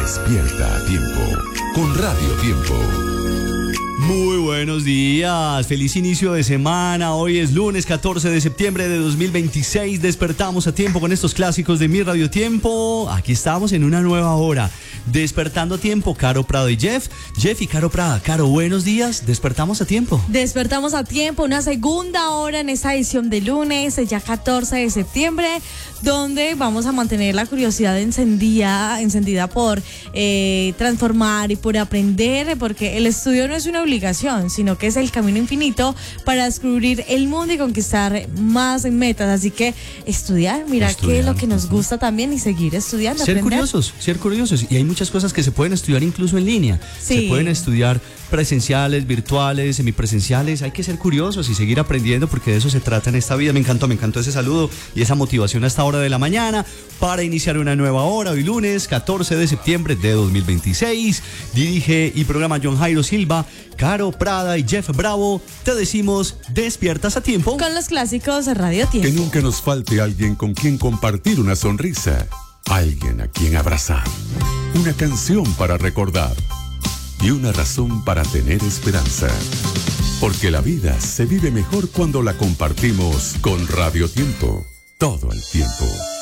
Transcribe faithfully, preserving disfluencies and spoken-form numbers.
Despierta a tiempo con Radio Tiempo. Muy buenos días, feliz inicio de semana. Hoy es lunes catorce de septiembre de dos mil veintiséis. Despertamos a tiempo con estos clásicos de Mi Radio Tiempo. Aquí estamos en una nueva hora. Despertando a tiempo, Caro Prado y Jeff. Jeff y Caro Prada. Caro, buenos días. Despertamos a tiempo. Despertamos a tiempo, una segunda hora en esta edición de lunes, ya catorce de septiembre, donde vamos a mantener la curiosidad encendida, encendida por eh, transformar y por aprender, porque el estudio no es una obligación, sino que es el camino infinito para descubrir el mundo y conquistar más metas. Así que estudiar, mira qué es lo que nos gusta también y seguir estudiando. Ser aprender. curiosos, ser curiosos. Y hay muchas cosas que se pueden estudiar incluso en línea. Sí. Se pueden estudiar presenciales, virtuales, semipresenciales. Hay que ser curiosos y seguir aprendiendo porque de eso se trata en esta vida. Me encantó, me encantó ese saludo y esa motivación a esta hora de la mañana para iniciar una nueva hora. Hoy lunes catorce de septiembre de dos mil veintiséis. Dirige y programa John Jairo Silva, Caro Prada y Jeff Bravo. Te decimos, despiertas a tiempo. Con los clásicos de Radio Tiempo. Que nunca nos falte alguien con quien compartir una sonrisa, alguien a quien abrazar, una canción para recordar y una razón para tener esperanza. Porque la vida se vive mejor cuando la compartimos con Radio Tiempo, todo el tiempo.